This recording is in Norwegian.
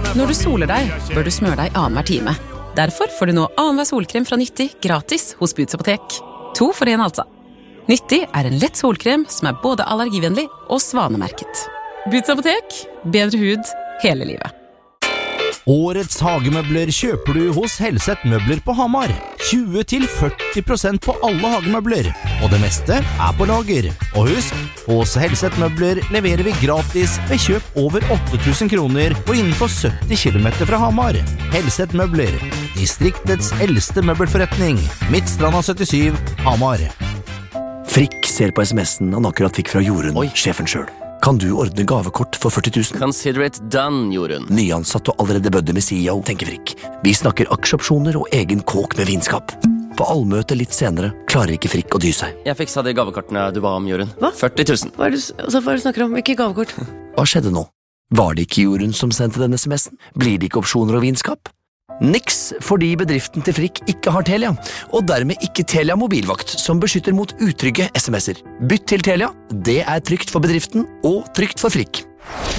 Når du soler deg, bør du smøre deg annenhver time. Derfor får du nå annenhver solkrem fra Nyttig gratis hos Boots Apotek. 2 for 1 altså. Nyttig en lett solkrem som både allergivennlig og svanemerket. Boots Apotek, bedre hud hele livet. Årets hagemøbler kjøper du hos Helseth Møbler på Hamar. 20-40% på alle hagemøbler, og det meste på lager. Og husk, hos Helseth Møbler leverer vi gratis ved kjøp over 8.000 kroner og innenfor 70 kilometer fra Hamar. Helseth Møbler, distriktets eldste møbelforretning. Midtstranda 77, Hamar. Frikk ser på sms'en han akkurat fikk fra Jorunn, sjefen selv. Kan du ordne gavekort for 40 000? Consider it done, Jorunn. Nyansatt og allerede bødde med CEO, tenker Frikk. Vi snakker aksjeopsjoner og egen kåk med vinskap. På allmøte litt senere klarer ikke Frikk å dy seg. Jeg fiksa de gavekortene du ba om, Jorunn. Hva? 40 000. Hva er det du snakker om? Hvilke gavekort? Hva skjedde nå? Var det ikke Jorunn som sendte denne sms'en? Blir det ikke opsjoner og vinskap? Niks, fordi bedriften til Frikk ikke har Telia, og dermed ikke Telia mobilvakt, som beskytter mot utrygge sms'er. Bytt til Telia, det trygt for bedriften og trygt for Frikk.